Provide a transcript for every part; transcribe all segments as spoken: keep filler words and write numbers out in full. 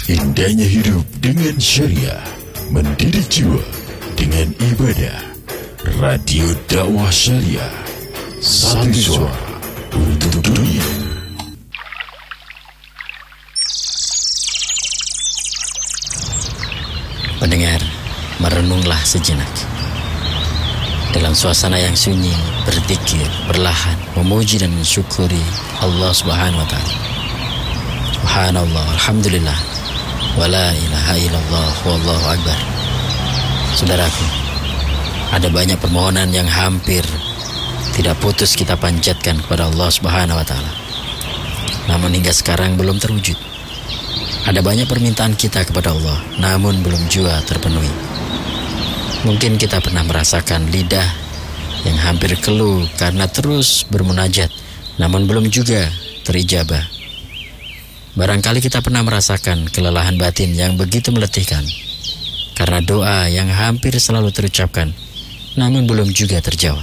Indahnya hidup dengan syariah, mendidik jiwa dengan ibadah. Radio Dakwah Syariah, satu suara untuk dunia. Pendengar, merenunglah sejenak. Dalam suasana yang sunyi, berzikir, berlahan, memuji dan mensyukuri Allah Subhanahu wa Ta'ala. Subhanallah, alhamdulillah, wala ilaha illallah, wallahu akbar. Saudaraku, ada banyak permohonan yang hampir tidak putus kita panjatkan kepada Allah Subhanahu wa Ta'ala, namun hingga sekarang belum terwujud. Ada banyak permintaan kita kepada Allah, namun belum juga terpenuhi. Mungkin kita pernah merasakan lidah yang hampir keluh karena terus bermunajat, namun belum juga terijabah. Barangkali kita pernah merasakan kelelahan batin yang begitu meletihkan karena doa yang hampir selalu terucapkan, namun belum juga terjawab.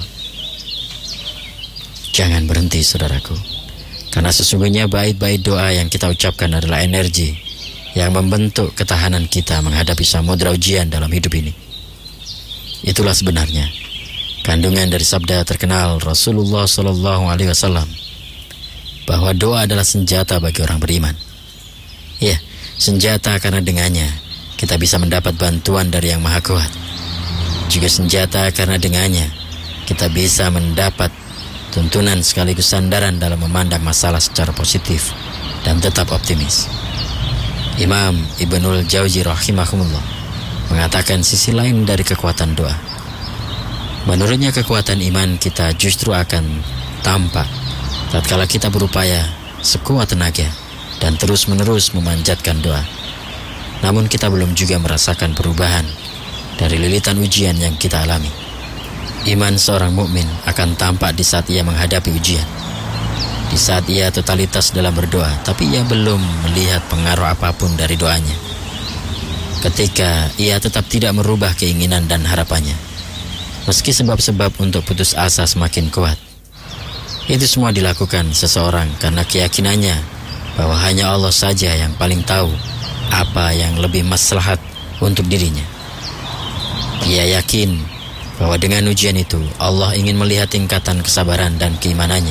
Jangan berhenti, saudaraku, karena sesungguhnya bait-bait doa yang kita ucapkan adalah energi yang membentuk ketahanan kita menghadapi samudera ujian dalam hidup ini. Itulah sebenarnya kandungan dari sabda terkenal Rasulullah Sallallahu Alaihi Wasallam, bahwa doa adalah senjata bagi orang beriman. Ya, senjata karena dengannya kita bisa mendapat bantuan dari Yang Maha Kuat. Juga senjata karena dengannya kita bisa mendapat tuntunan sekaligus sandaran dalam memandang masalah secara positif dan tetap optimis. Imam Ibnul Jauzi rahimahumullah mengatakan sisi lain dari kekuatan doa. Menurutnya kekuatan iman kita justru akan tampak tatkala kita berupaya sekuat tenaga dan terus-menerus memanjatkan doa, namun kita belum juga merasakan perubahan dari lilitan ujian yang kita alami. Iman seorang mukmin akan tampak di saat ia menghadapi ujian, di saat ia totalitas dalam berdoa, tapi ia belum melihat pengaruh apapun dari doanya. Ketika ia tetap tidak merubah keinginan dan harapannya, meski sebab-sebab untuk putus asa semakin kuat. Itu semua dilakukan seseorang karena keyakinannya bahwa hanya Allah saja yang paling tahu apa yang lebih maslahat untuk dirinya. Ia yakin bahwa dengan ujian itu Allah ingin melihat tingkatan kesabaran dan keimanannya.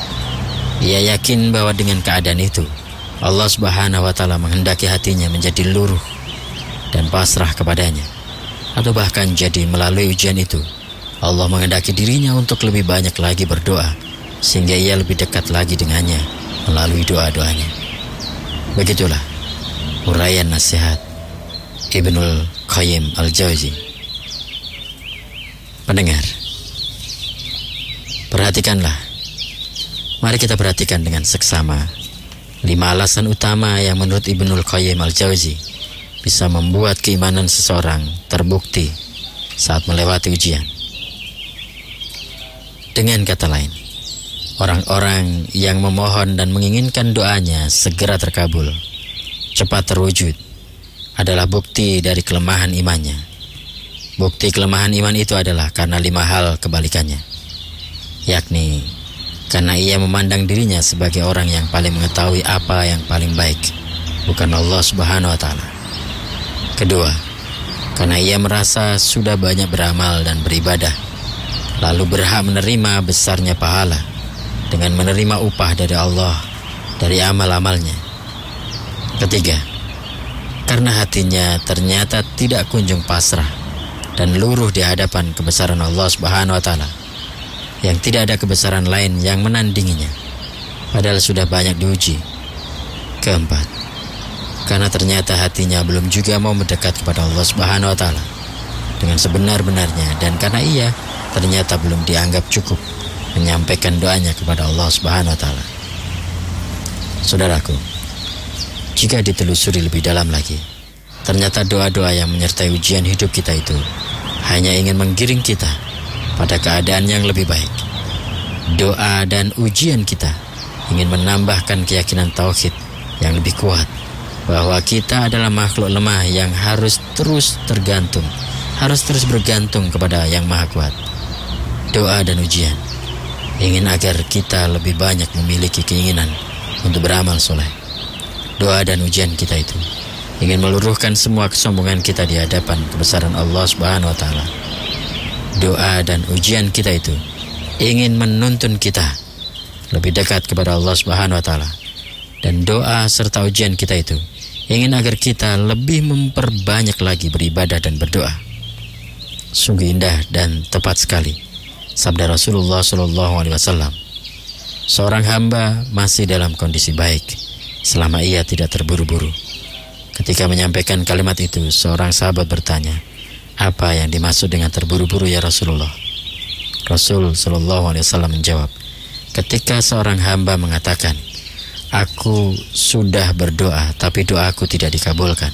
Ia yakin bahwa dengan keadaan itu Allah Subhanahu wa Ta'ala menghendaki hatinya menjadi luruh dan pasrah kepadanya, atau bahkan jadi melalui ujian itu Allah menghendaki dirinya untuk lebih banyak lagi berdoa, sehingga ia lebih dekat lagi dengannya melalui doa-doanya. Begitulah uraian nasihat Ibnul Qayyim Al-Jauzi. Pendengar, perhatikanlah. Mari kita perhatikan dengan seksama lima alasan utama yang menurut Ibnul Qayyim Al-Jauzi bisa membuat keimanan seseorang terbukti saat melewati ujian. Dengan kata lain, orang-orang yang memohon dan menginginkan doanya segera terkabul, cepat terwujud, adalah bukti dari kelemahan imannya. Bukti kelemahan iman itu adalah karena lima hal kebalikannya, yakni karena ia memandang dirinya sebagai orang yang paling mengetahui apa yang paling baik, bukan Allah Subhanahu wa Ta'ala. Kedua, karena ia merasa sudah banyak beramal dan beribadah, lalu berhak menerima besarnya pahala dengan menerima upah dari Allah dari amal-amalnya. Ketiga, karena hatinya ternyata tidak kunjung pasrah dan luruh di hadapan kebesaran Allah Subhanahu wa Ta'ala, yang tidak ada kebesaran lain yang menandinginya, padahal sudah banyak diuji. Keempat, karena ternyata hatinya belum juga mau mendekat kepada Allah Subhanahu wa Ta'ala dengan sebenar-benarnya, dan karena ia ternyata belum dianggap cukup menyampaikan doanya kepada Allah Subhanahu wa Ta'ala. Saudaraku, jika ditelusuri lebih dalam lagi, ternyata doa-doa yang menyertai ujian hidup kita itu hanya ingin menggiring kita pada keadaan yang lebih baik. Doa dan ujian kita ingin menambahkan keyakinan tauhid yang lebih kuat, bahwa kita adalah makhluk lemah yang harus terus tergantung, harus terus bergantung kepada Yang Maha Kuat. Doa dan ujian ingin agar kita lebih banyak memiliki keinginan untuk beramal soleh. Doa dan ujian kita itu ingin meluruhkan semua kesombongan kita di hadapan kebesaran Allah Subhanahu wa taala. Doa dan ujian kita itu ingin menuntun kita lebih dekat kepada Allah Subhanahu wa taala. Dan doa serta ujian kita itu ingin agar kita lebih memperbanyak lagi beribadah dan berdoa. Sungguh indah dan tepat sekali sabda Rasulullah shallallahu alaihi wasallam. Seorang hamba masih dalam kondisi baik selama ia tidak terburu-buru. Ketika menyampaikan kalimat itu, seorang sahabat bertanya, apa yang dimaksud dengan terburu-buru ya Rasulullah? Rasul shallallahu alaihi wasallam menjawab, ketika seorang hamba mengatakan, aku sudah berdoa tapi doaku tidak dikabulkan.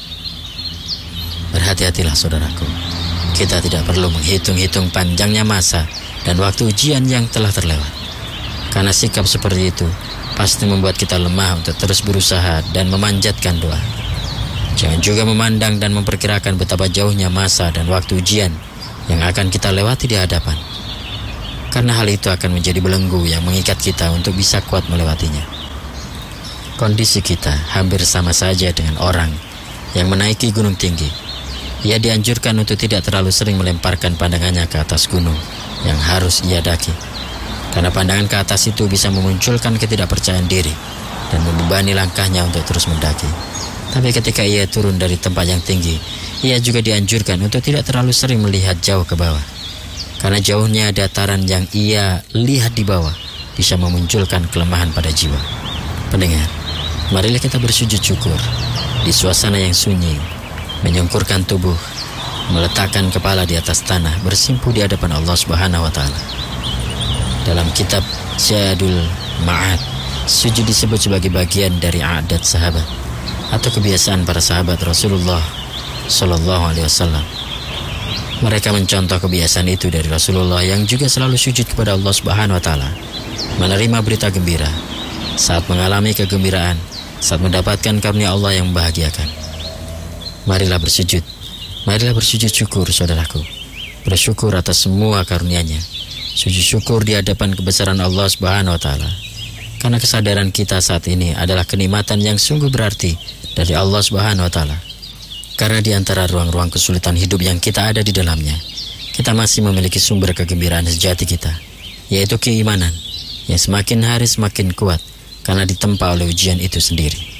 Berhati-hatilah saudaraku. Kita tidak perlu menghitung-hitung panjangnya masa dan waktu ujian yang telah terlewat. Karena sikap seperti itu pasti membuat kita lemah untuk terus berusaha dan memanjatkan doa. Jangan juga memandang dan memperkirakan betapa jauhnya masa dan waktu ujian yang akan kita lewati di hadapan. Karena hal itu akan menjadi belenggu yang mengikat kita untuk bisa kuat melewatinya. Kondisi kita hampir sama saja dengan orang yang menaiki gunung tinggi. Ia dianjurkan untuk tidak terlalu sering melemparkan pandangannya ke atas gunung yang harus ia daki. Karena pandangan ke atas itu bisa memunculkan ketidakpercayaan diri dan membebani langkahnya untuk terus mendaki. Tapi ketika ia turun dari tempat yang tinggi, ia juga dianjurkan untuk tidak terlalu sering melihat jauh ke bawah. Karena jauhnya dataran yang ia lihat di bawah bisa memunculkan kelemahan pada jiwa. Pendengar, marilah kita bersujud syukur di suasana yang sunyi, menyungkurkan tubuh, meletakkan kepala di atas tanah, bersimpuh di hadapan Allah Subhanahu wa taala. Dalam kitab Zadul Ma'ad, sujud disebut sebagai bagian dari adat sahabat atau kebiasaan para sahabat Rasulullah Sallallahu Alaihi Wasallam. Mereka mencontoh kebiasaan itu dari Rasulullah yang juga selalu sujud kepada Allah Subhanahu wa taala, menerima berita gembira, saat mengalami kegembiraan, saat mendapatkan karunia Allah yang membahagiakan. Marilah bersujud, marilah bersujud syukur saudaraku, bersyukur atas semua karunia-Nya. Sujud syukur di hadapan kebesaran Allah Subhanahu wa taala. Karena kesadaran kita saat ini adalah kenikmatan yang sungguh berarti dari Allah Subhanahu wa taala. Karena di antara ruang-ruang kesulitan hidup yang kita ada di dalamnya, kita masih memiliki sumber kegembiraan sejati kita, yaitu keimanan yang semakin hari semakin kuat karena ditempa oleh ujian itu sendiri.